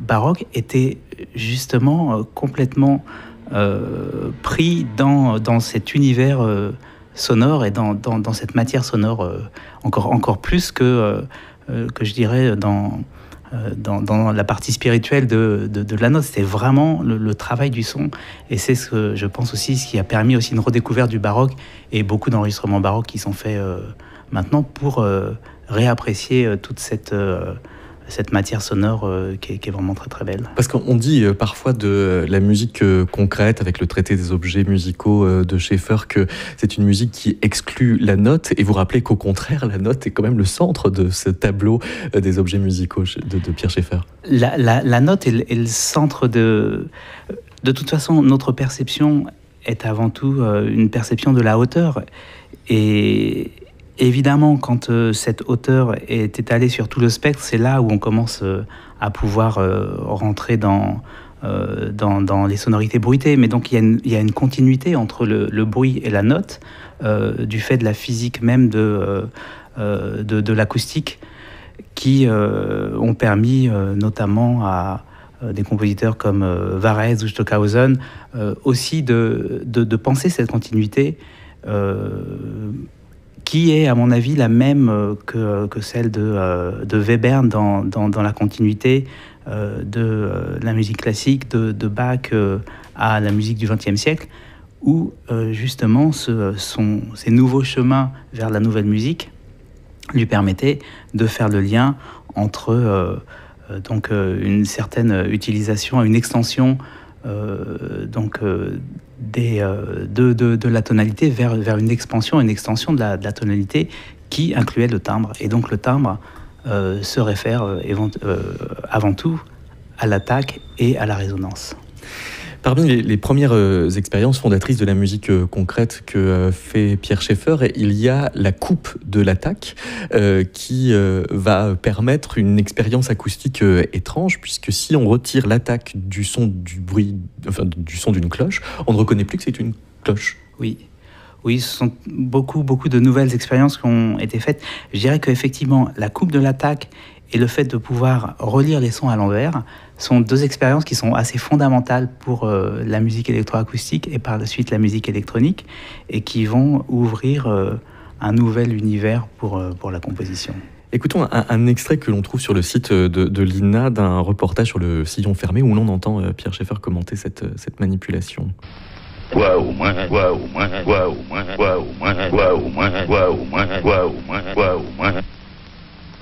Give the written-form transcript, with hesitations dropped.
baroque était justement complètement pris dans cet univers sonore et dans cette matière sonore encore plus que je dirais dans la partie spirituelle de la note. C'était vraiment le travail du son, et c'est ce que je pense aussi, ce qui a permis aussi une redécouverte du baroque, et beaucoup d'enregistrements baroques qui sont faits maintenant pour réapprécier toute cette matière sonore qui est vraiment très très belle. Parce qu'on dit parfois de la musique concrète, avec le traité des objets musicaux de Schaeffer, que c'est une musique qui exclut la note, et vous rappelez qu'au contraire, la note est quand même le centre de ce tableau des objets musicaux de Pierre Schaeffer. La note est le centre de toute façon, notre perception est avant tout une perception de la hauteur, et évidemment, quand cette hauteur est étalée sur tout le spectre, c'est là où on commence à pouvoir rentrer dans les sonorités bruitées. Mais donc, il y a une continuité entre le bruit et la note, du fait de la physique même de l'acoustique, qui ont permis notamment à des compositeurs comme Varese ou Stockhausen aussi de penser cette continuité qui est, à mon avis, la même que celle de Webern dans la continuité de la musique classique, de Bach à la musique du XXe siècle, où justement ces nouveaux chemins vers la nouvelle musique lui permettaient de faire le lien entre donc une certaine utilisation, une extension de la tonalité vers une extension de la tonalité qui incluait le timbre. Et donc le timbre se réfère avant tout à l'attaque et à la résonance. Parmi les premières expériences fondatrices de la musique concrète que fait Pierre Schaeffer, il y a la coupe de l'attaque qui va permettre une expérience acoustique étrange, puisque si on retire l'attaque du son d'une cloche, on ne reconnaît plus que c'est une cloche. Oui, ce sont beaucoup de nouvelles expériences qui ont été faites. Je dirais qu'effectivement, la coupe de l'attaque et le fait de pouvoir relire les sons à l'envers sont deux expériences qui sont assez fondamentales pour la musique électroacoustique et par la suite la musique électronique, et qui vont ouvrir un nouvel univers pour la composition. Écoutons un extrait que l'on trouve sur le site de l'INA d'un reportage sur le sillon fermé, où l'on entend Pierre Schaeffer commenter cette manipulation. Wow.